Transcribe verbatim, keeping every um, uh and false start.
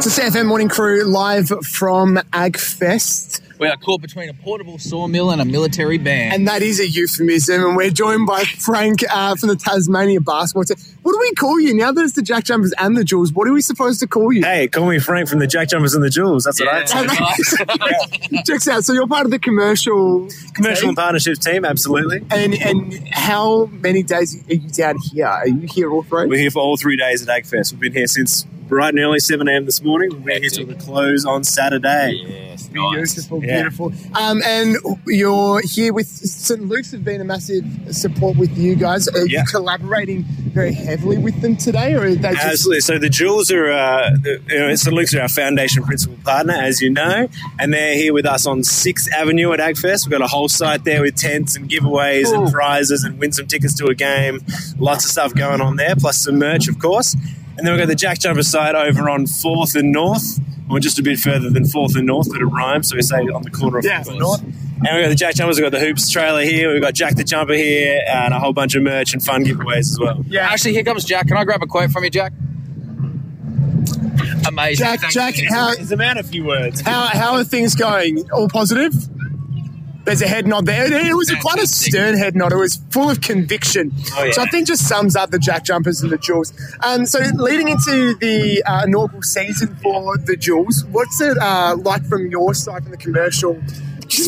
It's the C F M Morning Crew live from AgFest. We are caught between a portable sawmill and a military band. And that is a euphemism. And we're joined by Frank uh, from the Tasmania basketball team. What do we call you now that it's the Jack Jumpers and the Jewels? What are we supposed to call you? Hey, call me Frank from the Jack Jumpers and the Jewels. That's Yeah, what I'd say. nice. Checks out. So you're part of the commercial Commercial team. and partnerships team, absolutely. And and how many days are you down here? Are you here all three? We're here for all three days at AgFest. We've been here since bright and early, seven a.m. this morning. We'll be here till the close on Saturday. Yes, nice. Beautiful, Yeah. beautiful. Um, and you're here with Saint Luke's have been a massive support with you guys. Are Yeah. you collaborating very heavily with them today, or are they just... Absolutely. So the Jewels are, uh, the, you know, Saint Luke's are our foundation principal partner, as you know, and they're here with us on sixth Avenue at AgFest. We've got a whole site there with tents and giveaways Cool. and prizes and win some tickets to a game. Lots of stuff going on there, plus some merch, of course. And then we've got the Jack Jumper side over on fourth and North, or just a bit further than fourth and North, but it rhymes, so we say on the corner of Yeah, fourth and North. And we've got the Jack Jumpers, we've got the Hoops trailer here, we've got Jack the Jumper here, and a whole bunch of merch and fun giveaways as well. Yeah. Actually, here comes Jack. Can I grab a quote from you, Jack? Amazing. Jack, Thanks, Jack, man. how, It's a man a few words. how how are things going? All positive? There's a head nod there. It was a, quite a Fantastic. stern head nod. It was full of conviction. Oh, yeah. So I think just sums up the Jack Jumpers and the Jewels. Um, so leading into the uh, inaugural season for the Jewels, what's it uh, like from your side, from the commercial